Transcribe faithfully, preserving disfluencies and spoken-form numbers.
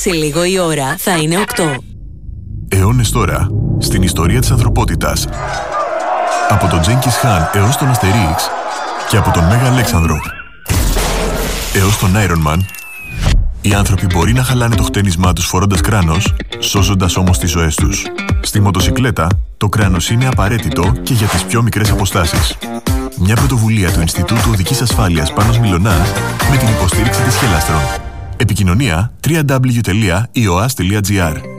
Σε λίγο η ώρα θα είναι οκτώ. Αιώνες τώρα, στην ιστορία της ανθρωπότητας. Από τον Τζένκις Χάν έως τον Αστερίξ και από τον Μέγα Αλέξανδρο έως τον Iron Man, οι άνθρωποι μπορεί να χαλάνε το χτένισμά τους φορώντας κράνος, σώζοντας όμως τις ζωές τους. Στη μοτοσικλέτα, το κράνος είναι απαραίτητο και για τις πιο μικρές αποστάσεις. Μια πρωτοβουλία του Ινστιτούτου Οδικής Ασφάλειας Πάνος Μιλωνάς με την υποστήριξη της Χελάστρον. Επικοινωνία double-u double-u double-u τελεία ι ο ας τελεία τζι άρ.